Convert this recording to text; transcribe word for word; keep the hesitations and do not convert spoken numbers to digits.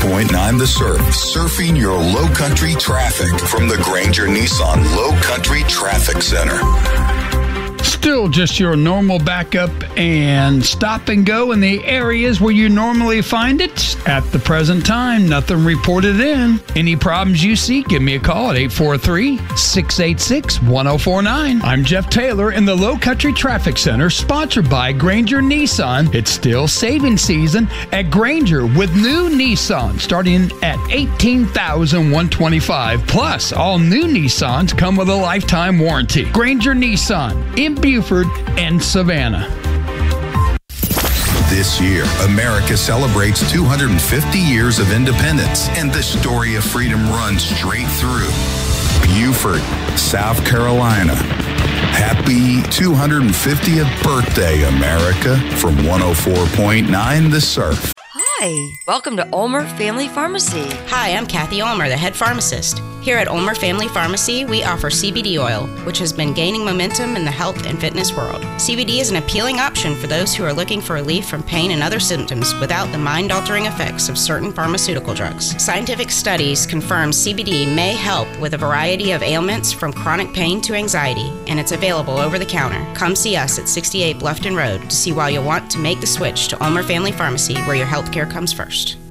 point nine The Surf. Surfing your low country traffic from the Granger Nissan Low Country Traffic Center. Still just your normal backup and stop and go in the areas where you normally find it. At the present time, nothing reported in. Any problems you see, give me a call at eight four three, six eight six, one oh four nine. I'm Jeff Taylor in the Low Country Traffic Center, sponsored by Granger Nissan. It's still saving season at Granger with new Nissan starting at eighteen thousand one hundred twenty-five dollars. Plus, all new Nissans come with a lifetime warranty. Granger Nissan in Buford and Savannah. This year, America celebrates two hundred fifty years of independence, and the story of freedom runs straight through Buford, South Carolina. Happy two hundred fiftieth birthday, America, from one oh four point nine The Surf. Hi, welcome to Ulmer Family Pharmacy. Hi, I'm Kathy Ulmer, the head pharmacist. Here at Ulmer Family Pharmacy, we offer C B D oil, which has been gaining momentum in the health and fitness world. C B D is an appealing option for those who are looking for relief from pain and other symptoms without the mind-altering effects of certain pharmaceutical drugs. Scientific studies confirm C B D may help with a variety of ailments from chronic pain to anxiety, and it's available over the counter. Come see us at sixty-eight Bluffton Road to see why you'll want to make the switch to Ulmer Family Pharmacy, where your health care comes first.